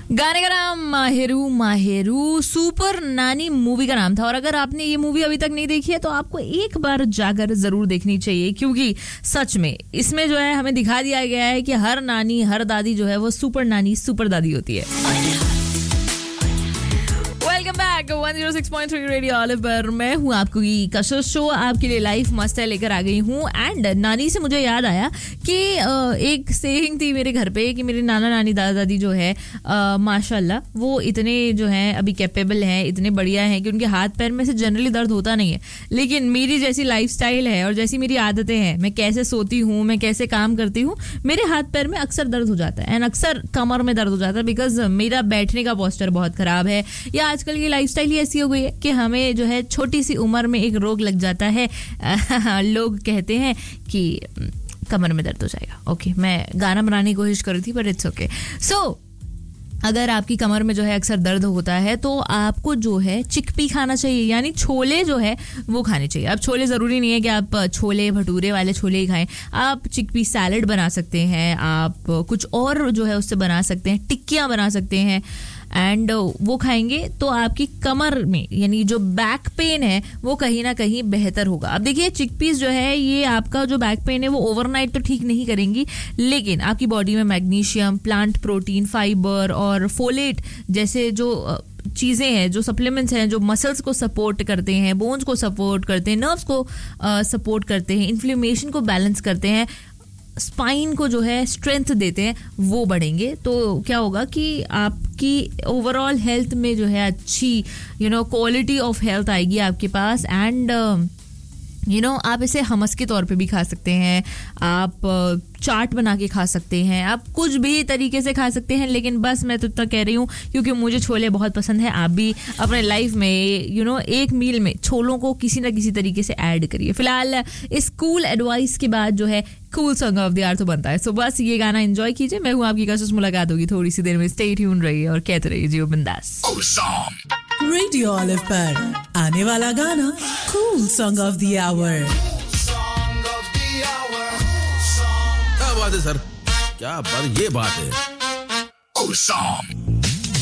गाने का नाम माहिरू माहिरू सुपर नानी मूवी का नाम था। और अगर आपने ये मूवी अभी तक नहीं देखी है तो आपको एक बार जाकर जरूर देखनी चाहिए, क्योंकि सच में इसमें जो है हमें दिखा दिया गया है कि हर नानी हर दादी जो है वो सुपर नानी सुपर दादी होती है। वेलकम बैक 106.3 रेडियो ऑलिव पर मैं हूँ आपको की कशिश शो आपके लिए लाइफ मस्त है लेकर आ गई हूँ। एंड नानी से मुझे याद आया कि एक सेइंग थी मेरे घर पे कि मेरे नाना नानी दादा दादी जो है माशाल्लाह वो इतने जो हैं अभी कैपेबल हैं, इतने बढ़िया हैं कि उनके हाथ पैर में से जनरली दर्द होता नहीं है। लेकिन मेरी जैसी लाइफस्टाइल है और जैसी मेरी आदतें हैं, मैं कैसे सोती हूँ, मैं कैसे काम करती हूँ, मेरे हाथ पैर में अक्सर दर्द हो जाता है एंड अक्सर कमर में दर्द हो जाता है, बिकॉज मेरा बैठने का पोस्चर बहुत खराब है या आजकल की लाइफस्टाइल ही ऐसी हो गई है कि हमें जो है छोटी सी उम्र में एक रोग लग जाता है। लोग कहते हैं कि कमर में दर्द हो जाएगा। ओके, मैं गाना बनाने की कोशिश कर रही थी बट इट्स ओके। सो अगर आपकी कमर में जो है अक्सर दर्द होता है तो आपको जो है चिकपी खाना चाहिए, यानी छोले जो है वो खाने चाहिए। अब छोले ज़रूरी नहीं है कि आप छोले भटूरे वाले छोले ही खाएं, आप चिकपी सैलड बना सकते हैं, आप कुछ और जो है उससे बना सकते हैं, टिक्कियाँ बना सकते हैं एंड वो खाएंगे तो आपकी कमर में यानी जो बैक पेन है वो कहीं ना कहीं बेहतर होगा। अब देखिए चिकपीस जो है ये आपका जो बैक पेन है वो ओवरनाइट तो ठीक नहीं करेंगी, लेकिन आपकी बॉडी में मैग्नीशियम, प्लांट प्रोटीन, फाइबर और फोलेट जैसे जो चीज़ें हैं, जो सप्लीमेंट्स हैं, जो मसल्स को सपोर्ट करते हैं, बोन्स को सपोर्ट करते हैं, नर्व्स को सपोर्ट करते हैं, इन्फ्लेमेशन को बैलेंस करते हैं, स्पाइन को जो है स्ट्रेंथ देते हैं, वो बढ़ेंगे। तो क्या होगा कि आपकी ओवरऑल हेल्थ में जो है अच्छी क्वालिटी ऑफ हेल्थ आएगी आपके पास। एंड आप इसे हमस के तौर पे भी खा सकते हैं, आप चाट बना के खा सकते हैं, आप कुछ भी तरीके से खा सकते हैं। लेकिन बस मैं तो इतना कह रही हूँ क्योंकि मुझे छोले बहुत पसंद है, आप भी अपने लाइफ में एक मील में छोलों को किसी ना किसी तरीके से ऐड करिए। फिलहाल इस कूल एडवाइस के बाद जो है cool song of the our तो बनता है। सो बस ये गाना एंजॉय कीजिए। मैं हूँ आपकी कशिश, मुलाकात होगी थोड़ी सी देर में। स्टे ट्यून रहिए और कहते रहिए जियो बिंदास। रेडियो ऑलिव पर आने वाला गाना cool song of the our. क्या बात है सर, क्या बात, ये बात है।